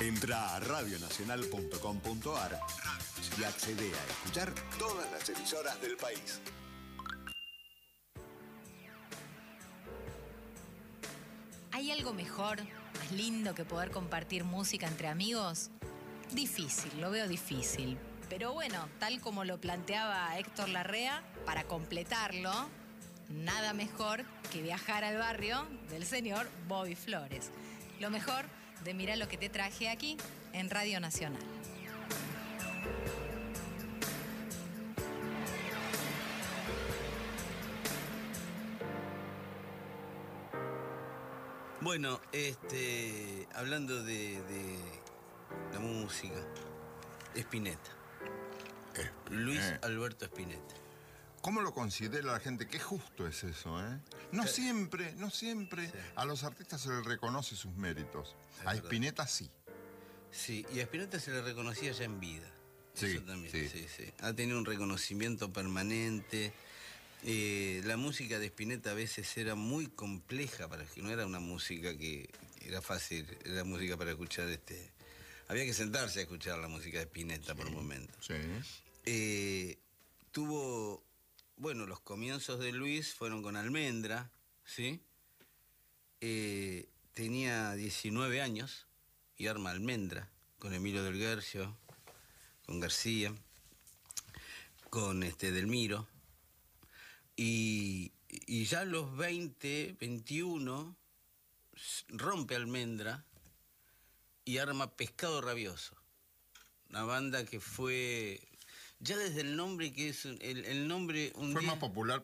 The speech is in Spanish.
Entra a radionacional.com.ar y accede a escuchar todas las emisoras del país. ¿Hay algo mejor, más lindo que poder compartir música entre amigos? Difícil, lo veo difícil. Pero bueno, tal como lo planteaba Héctor Larrea, para completarlo, nada mejor que viajar al barrio del señor Bobby Flores. Lo mejor de Mirá lo que te traje aquí en Radio Nacional. Bueno, hablando de la música, Spinetta. Luis Alberto Spinetta. ¿Cómo lo considera la gente? Qué justo es eso, ¿eh? No siempre sí. A los artistas se les reconoce sus méritos. A Spinetta sí. Sí, y a Spinetta se le reconocía ya en vida. Sí, eso también, sí. Ha tenido un reconocimiento permanente. La música de Spinetta a veces era muy compleja, para que no era una música que era fácil, era música para escuchar. Había que sentarse a escuchar la música de Spinetta por momentos. Sí. Tuvo, bueno, los comienzos de Luis fueron con Almendra, ¿sí? Tenía 19 años y arma Almendra, con Emilio del Guercio, con García, con Delmiro. Y ya a los 20, 21, rompe Almendra y arma Pescado Rabioso. Una banda que fue, ya desde el nombre, que es el nombre... Fue más popular